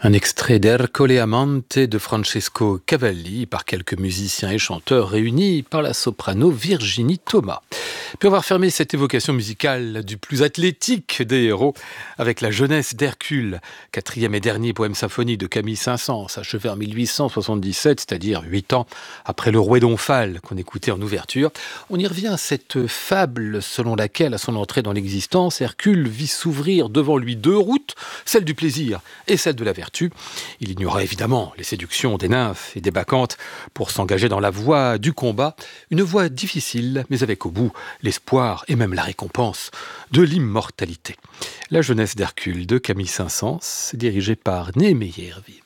Un extrait d'Ercole Amante de Francesco Cavalli par quelques musiciens et chanteurs réunis par la soprano Virginie Thomas. Puis on va refermer cette évocation musicale du plus athlétique des héros avec la jeunesse d'Hercule, quatrième et dernier poème symphonique de Camille Saint-Saëns, achevé en 1877, c'est-à-dire 8 ans après le Rouet d'Omphale qu'on écoutait en ouverture. On y revient à cette fable selon laquelle, à son entrée dans l'existence, Hercule vit s'ouvrir devant lui deux routes, celle du plaisir et celle de la vertu. Il ignora évidemment les séductions des nymphes et des bacchantes pour s'engager dans la voie du combat, une voie difficile, mais avec au bout l'espoir et même la récompense de l'immortalité. La jeunesse d'Hercule de Camille Saint-Saëns, dirigée par Néhémie Hervieux.